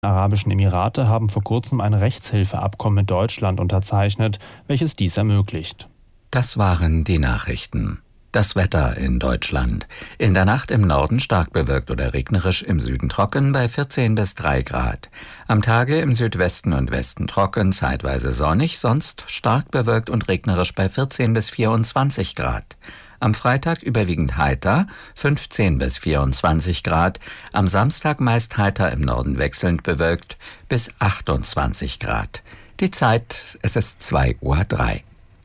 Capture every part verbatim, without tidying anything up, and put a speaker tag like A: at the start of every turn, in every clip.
A: Arabischen Emirate haben vor kurzem ein Rechtshilfeabkommen mit Deutschland unterzeichnet, welches dies ermöglicht.
B: Das waren die Nachrichten. Das Wetter in Deutschland. In der Nacht im Norden stark bewölkt oder regnerisch, im Süden trocken bei vierzehn bis drei Grad. Am Tage im Südwesten und Westen trocken, zeitweise sonnig, sonst stark bewölkt und regnerisch bei vierzehn bis vierundzwanzig Grad. Am Freitag überwiegend heiter, fünfzehn bis vierundzwanzig Grad. Am Samstag meist heiter, im Norden wechselnd bewölkt, bis achtundzwanzig Grad. Die Zeit, es ist zwei Uhr drei.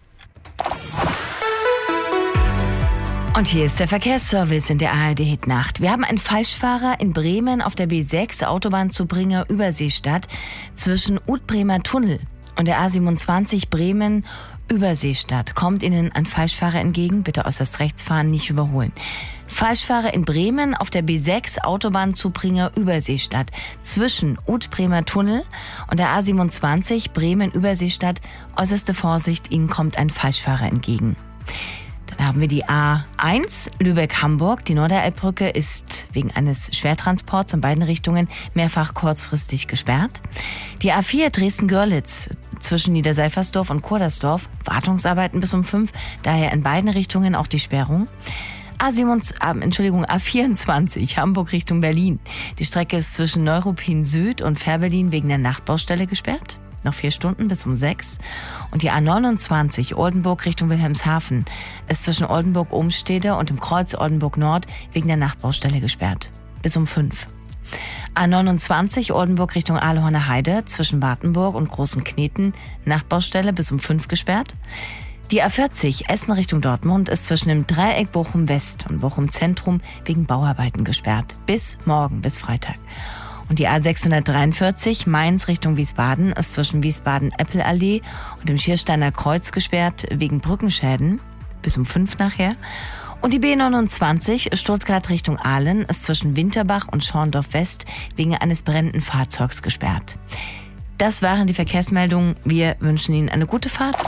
C: Und hier ist der Verkehrsservice in der A R D-Hitnacht. Wir haben einen Falschfahrer in Bremen auf der B sechs, Autobahn zu Bringer Überseestadt, zwischen Utbremer Tunnel und der A siebenundzwanzig Bremen Überseestadt. Kommt Ihnen ein Falschfahrer entgegen, bitte äußerst rechts fahren, nicht überholen. Falschfahrer in Bremen auf der B sechs, Autobahn zu Bringer Überseestadt, zwischen Utbremer Tunnel und der A siebenundzwanzig Bremen Überseestadt. Äußerste Vorsicht, Ihnen kommt ein Falschfahrer entgegen. Dann haben wir die A eins, Lübeck-Hamburg. Die Norderelbbrücke ist wegen eines Schwertransports in beiden Richtungen mehrfach kurzfristig gesperrt. Die A vier, Dresden-Görlitz, zwischen Niederseifersdorf und Kurdersdorf. Wartungsarbeiten bis um fünf, daher in beiden Richtungen auch die Sperrung. A sieben, äh, Entschuldigung, A vierundzwanzig, Hamburg Richtung Berlin. Die Strecke ist zwischen Neuruppin Süd und Fährberlin wegen der Nachtbaustelle gesperrt. Noch vier Stunden bis um sechs. Und die A neunundzwanzig, Oldenburg Richtung Wilhelmshaven, ist zwischen Oldenburg-Ohnstede und dem Kreuz Oldenburg Nord wegen der Nachtbaustelle gesperrt. Bis um fünf. A neunundzwanzig, Oldenburg Richtung Ahlhorner Heide, zwischen Wartenburg und Großen Kneten, Nachtbaustelle bis um fünf gesperrt. Die A vierzig, Essen Richtung Dortmund, ist zwischen dem Dreieck Bochum West und Bochum Zentrum wegen Bauarbeiten gesperrt. Bis morgen, bis Freitag. Und die A sechshundertdreiundvierzig, Mainz Richtung Wiesbaden, ist zwischen Wiesbaden-Eppelallee und dem Schiersteiner Kreuz gesperrt wegen Brückenschäden. Bis um fünf nachher. Und die B neunundzwanzig, Stuttgart Richtung Aalen, ist zwischen Winterbach und Schorndorf West wegen eines brennenden Fahrzeugs gesperrt. Das waren die Verkehrsmeldungen. Wir wünschen Ihnen eine gute Fahrt.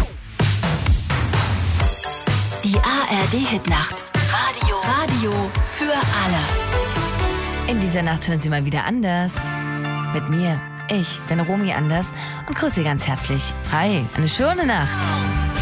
D: Die A R D-Hitnacht. Radio. Radio für alle.
C: In dieser Nacht hören Sie mal wieder anders. Mit mir, ich, deine Romy Anders, und grüße Sie ganz herzlich. Hi, eine schöne Nacht.